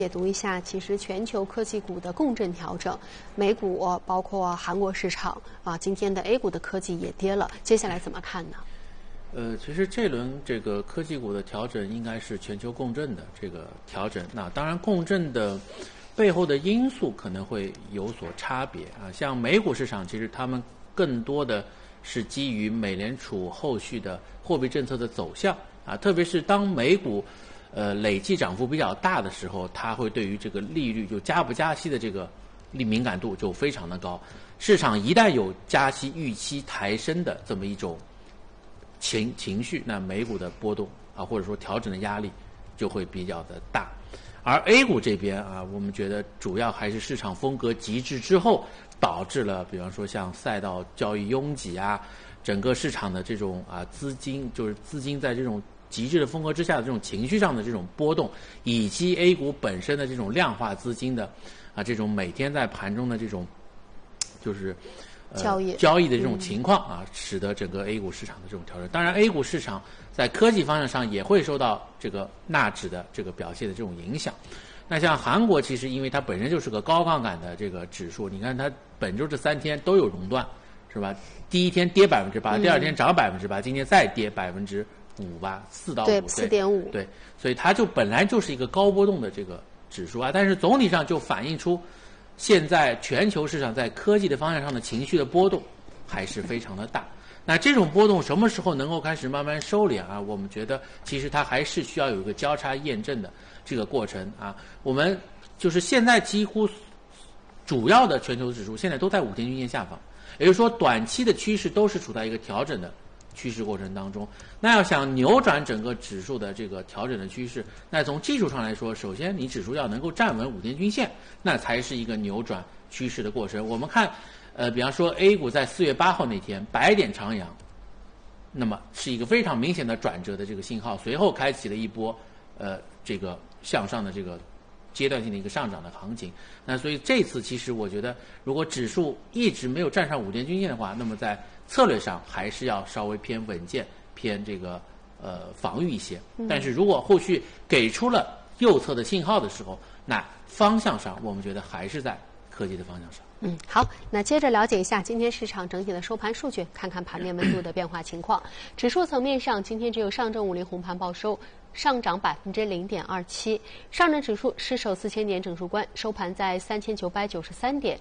解读一下，其实全球科技股的共振调整，美股包括韩国市场今天的 A 股的科技也跌了，接下来怎么看呢？ 其实这轮这个科技股的调整应该是全球共振的这个调整。那当然，共振的背后的因素可能会有所差别像美股市场，其实他们更多的是基于美联储后续的货币政策的走向特别是当美股累计涨幅比较大的时候，它会对于这个利率就加不加息的这个敏感度就非常的高。市场一旦有加息预期抬升的这么一种情绪，那美股的波动或者说调整的压力就会比较的大。而 A 股这边我们觉得主要还是市场风格极致之后导致了，比方说像赛道交易拥挤整个市场的这种资金在这种极致的风格之下的这种情绪上的这种波动，以及 A 股本身的这种量化资金的这种每天在盘中的这种就是交易的这种情况使得整个 A 股市场的这种调整。当然 A 股市场在科技方向上也会受到这个纳指的这个表现的这种影响。那像韩国其实因为它本身就是个高杠杆的这个指数，你看它本周这3天都有熔断，是吧？第一天跌8%，第二天涨8%，今天再跌5%吧，4到5， 对，4.5， 对，所以它就本来就是一个高波动的这个指数但是总体上就反映出现在全球市场在科技的方向上的情绪的波动还是非常的大。那这种波动什么时候能够开始慢慢收敛我们觉得其实它还是需要有一个交叉验证的这个过程我们就是现在几乎主要的全球指数现在都在5天均线下方，也就是说短期的趋势都是处在一个调整的趋势过程当中。那要想扭转整个指数的这个调整的趋势，那从技术上来说，首先你指数要能够站稳5天均线，那才是一个扭转趋势的过程。我们看比方说 A 股在4月8号那天100点长阳，那么是一个非常明显的转折的这个信号，随后开启了一波这个向上的这个阶段性的一个上涨的行情。那所以这次其实我觉得，如果指数一直没有站上5天均线的话，那么在策略上还是要稍微偏稳健，偏这个防御一些。但是如果后续给出了右侧的信号的时候，那方向上我们觉得还是在科技的方向上。 好，那接着了解一下今天市场整体的收盘数据，看看盘面温度的变化情况。指数层面上，今天只有上证50红盘报收，上涨0.27%。上证指数失守4000点整数关，收盘在3993点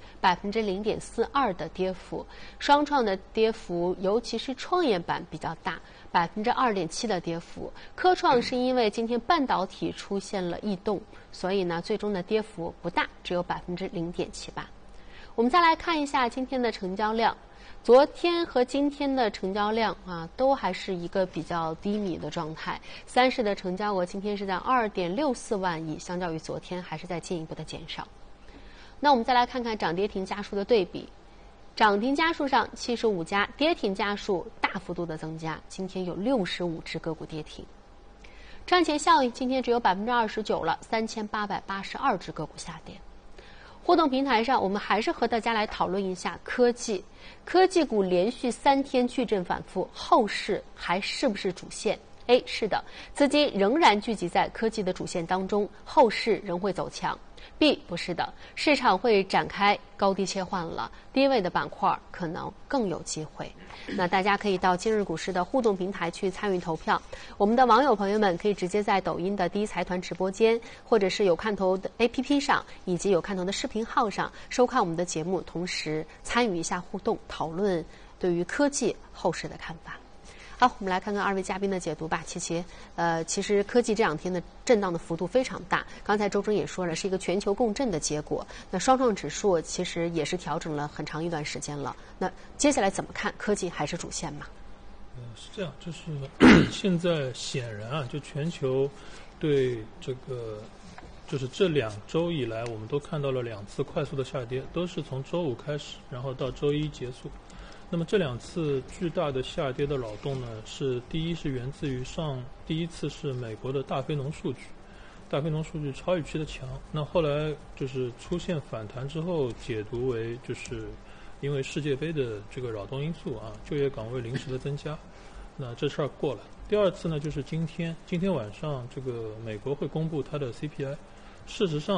，0.42%的跌幅。双创的跌幅，尤其是创业板比较大，2.7%的跌幅。科创是因为今天半导体出现了异动，所以呢，最终的跌幅不大，只有0.78%。我们再来看一下今天的成交量，昨天和今天的成交量都还是一个比较低迷的状态。30的成交额今天是在2.64万亿，相较于昨天还是在进一步的减少。那我们再来看看涨跌停家数的对比，涨停家数上75家，跌停家数大幅度的增加，今天有65只个股跌停。赚钱效应今天只有29%了，3882只个股下跌。互动平台上，我们还是和大家来讨论一下科技股连续3天矩阵反复，后市还是不是主线？A 是的，资金仍然聚集在科技的主线当中，后市仍会走强。B 不是的，市场会展开高低切换了，低位的板块可能更有机会。那大家可以到今日股市的互动平台去参与投票。我们的网友朋友们可以直接在抖音的第一财团直播间，或者是有看头的 APP 上，以及有看头的视频号上收看我们的节目，同时参与一下互动，讨论对于科技后市的看法。好，我们来看看2位嘉宾的解读吧。其实科技这2天的震荡的幅度非常大。刚才周征也说了，是一个全球共振的结果。那双创指数其实也是调整了很长一段时间了。那接下来怎么看？科技还是主线吗？ 是这样，就是现在显然就全球对这个，就是这2周以来，我们都看到了2次快速的下跌，都是从周5开始，然后到周1结束。那么这2次巨大的下跌的扰动呢，第一是源自于第一次是美国的大非农数据超预期的强，那后来就是出现反弹之后，解读为就是因为世界杯的这个扰动因素就业岗位临时的增加，那这事儿过了。第2次呢，就是今天晚上这个美国会公布它的 CPI 事实上